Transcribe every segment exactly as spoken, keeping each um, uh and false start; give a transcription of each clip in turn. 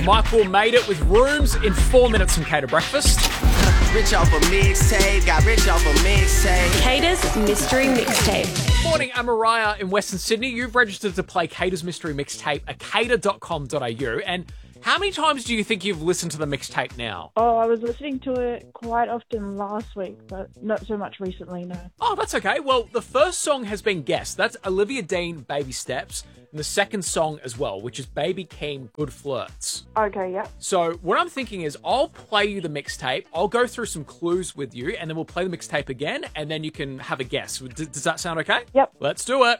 Michael made it with Rooms in four minutes from Cater Breakfast. Rich off a mixtape, got rich off a mixtape. Cater's Mystery Mixtape. Morning, I'm Mariah in Western Sydney. You've registered to play Cater's Mystery Mixtape at cater dot com dot a u. And how many times do you think you've listened to the mixtape now? Oh, I was listening to it quite often last week, but not so much recently, no. Oh, that's okay. Well, the first song has been guessed. That's Olivia Dean, Baby Steps. And the second song as well, which is Baby Keem, Good Flirts. Okay, yeah. So what I'm thinking is I'll play you the mixtape. I'll go through some clues with you, and then we'll play the mixtape again, and then you can have a guess. D- does that sound okay? Yep. Let's do it.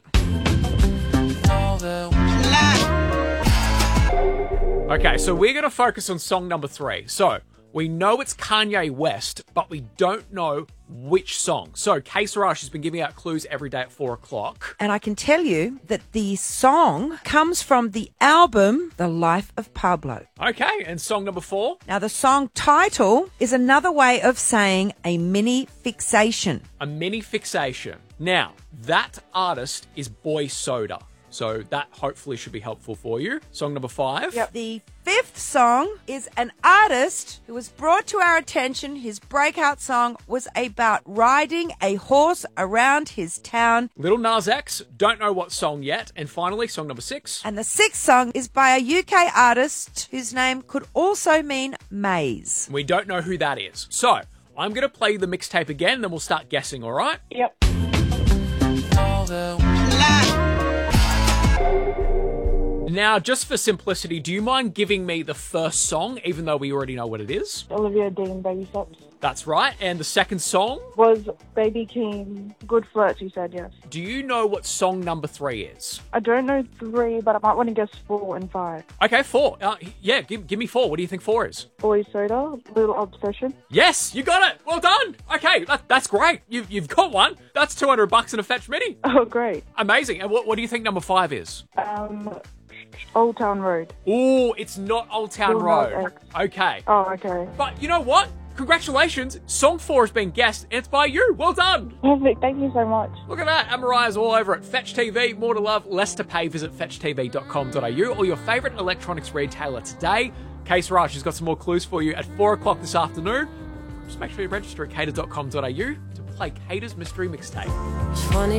Okay, so we're going to focus on song number three. So we know it's Kanye West, but we don't know which song. So K Sarash has been giving out clues every day at four o'clock. And I can tell you that the song comes from the album The Life of Pablo. Okay, and song number four? Now, the song title is another way of saying a mini fixation. A mini fixation. Now, that artist is Boy Soda. So that hopefully should be helpful for you. Song number five. Yep. The fifth song is an artist who was brought to our attention. His breakout song was about riding a horse around his town. Lil Nas X, don't know what song yet. And finally, song number six. And the sixth song is by a U K artist whose name could also mean maze. We don't know who that is. So I'm going to play the mixtape again, then we'll start guessing, all right? Yep. Now, just for simplicity, do you mind giving me the first song, even though we already know what it is? Olivia Dean, Baby Steps. That's right. And the second song? Was Baby Keem, Good Flirts, you said, yes. Do you know what song number three is? I don't know three, but I might want to guess four and five. Okay, four. Uh, yeah, give, give me four. What do you think four is? Boy Soda, Little Obsession. Yes, you got it. Well done. Okay, that, that's great. You've, you've got one. That's two hundred bucks in a Fetch Mini. Oh, great. Amazing. And what, what do you think number five is? Um... Old Town Road. Oh, it's not Old Town Lil Nas Road. X. Okay. Oh, okay. But you know what? Congratulations. Song four has been guessed, and it's by you. Well done. Perfect. Thank you so much. Look at that. Amariah's all over at Fetch T V. More to love, less to pay. Visit fetch t v dot com dot a u or your favourite electronics retailer today. K Sarash has got some more clues for you at four o'clock this afternoon. Just make sure you register at cater dot com dot a u to play Cater's Mystery Mixtape.